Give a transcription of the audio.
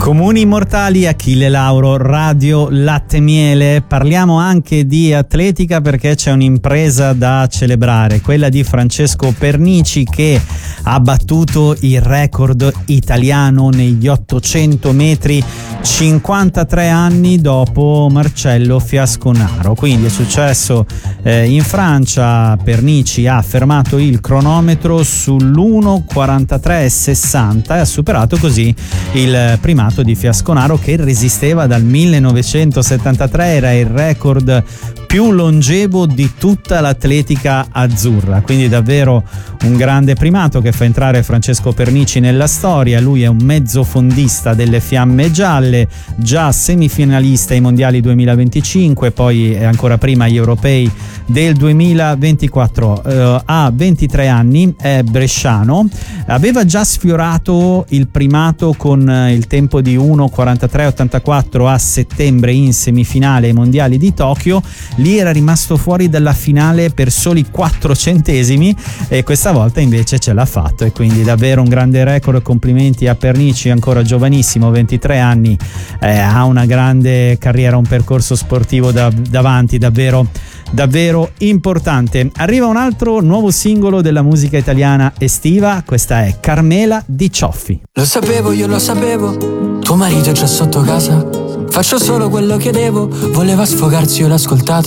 Comuni mortali, Achille Lauro, Radio Latte Miele. Parliamo anche di atletica perché c'è un'impresa da celebrare, quella di Francesco Pernici, che ha battuto il record italiano negli 800 metri, 53 anni dopo Marcello Fiasconaro. Quindi è successo in Francia. Pernici ha fermato il cronometro sull'1:43:60 e ha superato così il primato di Fiasconaro, che resisteva dal 1973, era il record più longevo di tutta l'atletica azzurra. Quindi davvero un grande primato che fa entrare Francesco Pernici nella storia. Lui è un mezzofondista delle Fiamme Gialle, già semifinalista ai mondiali 2025, poi ancora prima agli europei del 2024. Ha 23 anni, è bresciano, aveva già sfiorato il primato con il tempo di 1:43:84 a settembre in semifinale ai mondiali di Tokyo. Lì era rimasto fuori dalla finale per soli 4 centesimi e questa volta invece ce l'ha fatto, e quindi davvero un grande record. Complimenti a Pernici, ancora giovanissimo, 23 anni, ha una grande carriera, un percorso sportivo davanti davvero importante. Arriva un altro nuovo singolo della musica italiana estiva, questa è Carmela di Cioffi. Lo sapevo, io lo sapevo, tuo marito è già sotto casa, faccio solo quello che devo, voleva sfogarsi, io l'ho ascoltata.